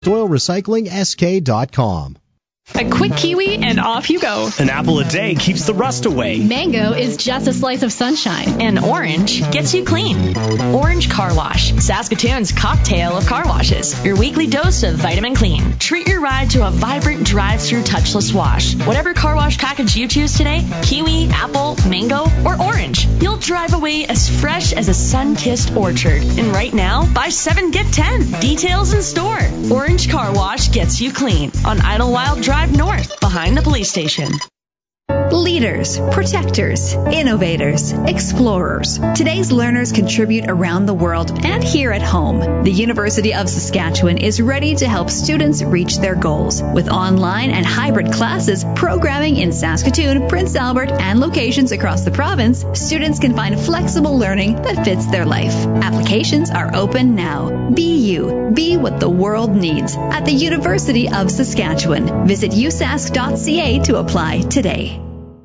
StoilRecyclingSK.com. A quick kiwi and off you go. An apple a day keeps the rust away. Mango is just a slice of sunshine. And orange gets you clean. Orange Car Wash, Saskatoon's cocktail of car washes. Your weekly dose of vitamin clean. Treat your ride to a vibrant drive-through touchless wash. Whatever car wash package you choose today, kiwi, apple, mango, or orange, you'll drive away as fresh as a sun-kissed orchard. And right now, buy 7, get 10. Details in store. Orange Car Wash gets you clean on Idlewild Drive North, behind the police station. Leaders, protectors, innovators, explorers. Today's learners contribute around the world and here at home. The University of Saskatchewan is ready to help students reach their goals. With online and hybrid classes, programming in Saskatoon, Prince Albert, and locations across the province, students can find flexible learning that fits their life. Applications are open now. Be you. Be what the world needs at the University of Saskatchewan. Visit usask.ca to apply today.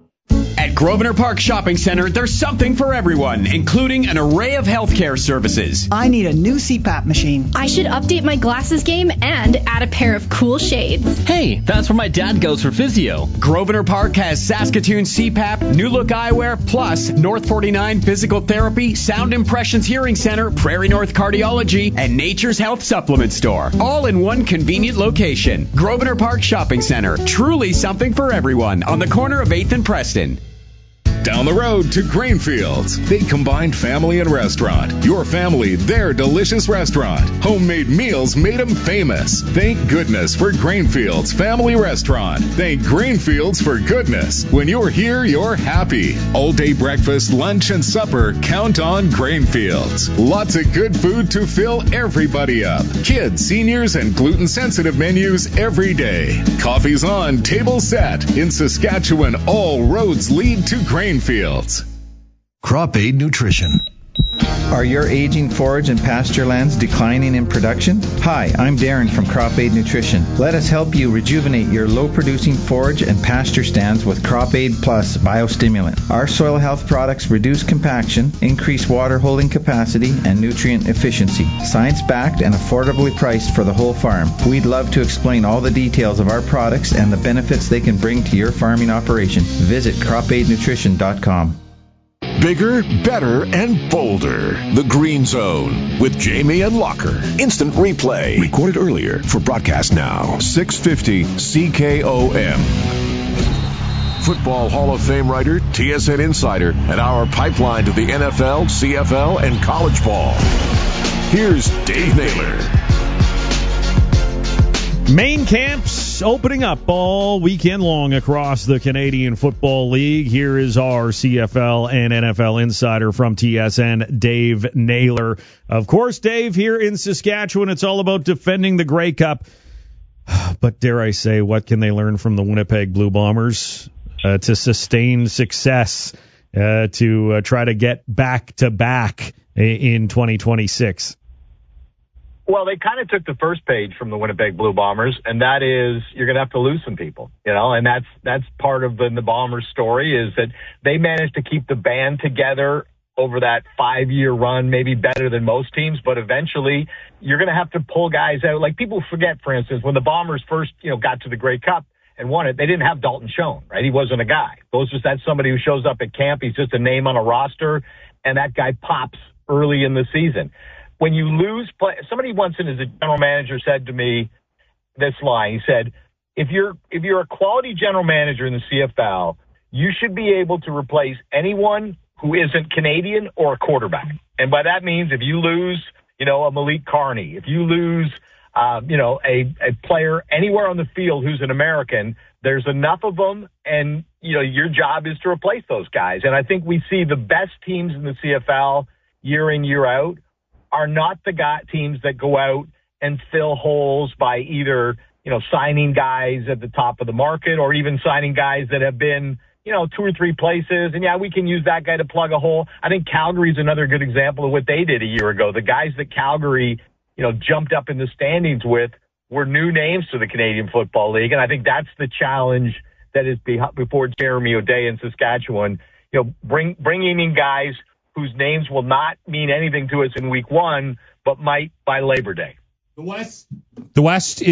At Grosvenor Park Shopping Centre, there's something for everyone, including an array of healthcare services. I need a new CPAP machine. I should update my glasses game and add a pair of cool shades. Hey, that's where my dad goes for physio. Grosvenor Park has Saskatoon CPAP, New Look Eyewear, plus North 49 Physical Therapy, Sound Impressions Hearing Center, Prairie North Cardiology, and Nature's Health Supplement Store. All in one convenient location. Grosvenor Park Shopping Centre. Truly something for everyone on the corner of 8th and Preston. Down the road to Grainfields. They combined family and restaurant. Your family, their delicious restaurant. Homemade meals made them famous. Thank goodness for Grainfields Family Restaurant. Thank Grainfields for goodness. When you're here, you're happy. All day breakfast, lunch, and supper, count on Grainfields. Lots of good food to fill everybody up. Kids, seniors, and gluten-sensitive menus every day. Coffee's on, table set. In Saskatchewan, all roads lead to Grainfields. Crop Aid Nutrition. Are your aging forage and pasture lands declining in production? Hi, I'm Darren from Crop Aid Nutrition. Let us help you rejuvenate your low-producing forage and pasture stands with Crop Aid Plus Biostimulant. Our soil health products reduce compaction, increase water holding capacity, and nutrient efficiency. Science-backed and affordably priced for the whole farm. We'd love to explain all the details of our products and the benefits they can bring to your farming operation. Visit cropaidnutrition.com. Bigger, better, and bolder. The Green Zone with Jamie and Locker. Instant replay. Recorded earlier for broadcast now. 650 CKOM. Football Hall of Fame writer, TSN insider, and our pipeline to the NFL, CFL, and college ball. Here's Dave Naylor. Main camps opening up all weekend long across the Canadian Football League. Here is our CFL and NFL insider from TSN, Dave Naylor. Of course, Dave, here in Saskatchewan, it's all about defending the Grey Cup. But dare I say, what can they learn from the Winnipeg Blue Bombers to sustain success, to try to get back-to-back in 2026? Well, they kind of took the first page from the Winnipeg Blue Bombers, and that is you're going to have to lose some people, and that's part of the Bombers' story is that they managed to keep the band together over that 5-year run, maybe better than most teams, but eventually you're going to have to pull guys out. Like people forget, for instance, when the Bombers first, got to the Grey Cup and won it, they didn't have Dalton Schoen, right? He wasn't a guy. That's somebody who shows up at camp. He's just a name on a roster, and that guy pops early in the season. When you lose play, somebody once as a general manager said to me this line. He said, if you're a quality general manager in the CFL, you should be able to replace anyone who isn't Canadian or a quarterback. And by that means, if you lose, a Malik Carney, if you lose, a player anywhere on the field who's an American, there's enough of them, and, your job is to replace those guys. And I think we see the best teams in the CFL year in, year out are not the teams that go out and fill holes by either, signing guys at the top of the market or even signing guys that have been, 2 or 3 places. And, we can use that guy to plug a hole. I think Calgary's another good example of what they did a year ago. The guys that Calgary, jumped up in the standings with were new names to the Canadian Football League. And I think that's the challenge that is before Jeremy O'Day in Saskatchewan, bringing in guys whose names will not mean anything to us in week 1, but might by Labor Day. The West